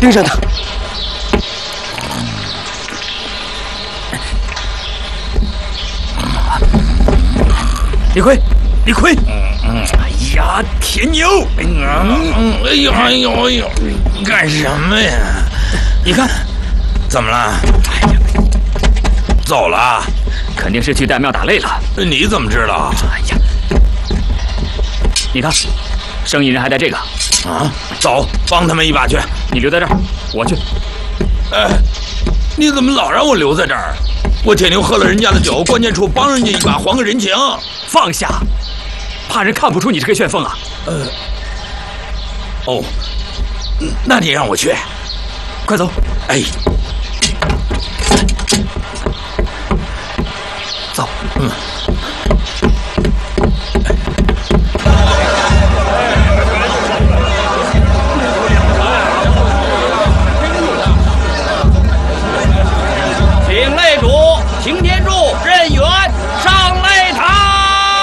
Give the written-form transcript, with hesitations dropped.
盯上他。李逵，李逵！哎呀，铁牛！ 哎呦哎呦哎呦！干什么呀？ 你看， 怎么了？哎呀，走了？ 肯定是去岱庙打累了。 你怎么知道？ 哎呀，你看，生意人还带这个。 啊，走，帮他们一把去。 你留在这儿，我去。 哎，你怎么老让我留在这儿？我铁牛喝了人家的酒，关键处帮人家一把，还个人情。 放下，怕人看不出你是个旋风啊。 哦，那你让我去， 快走。 哎， 走。 请擂主，擎天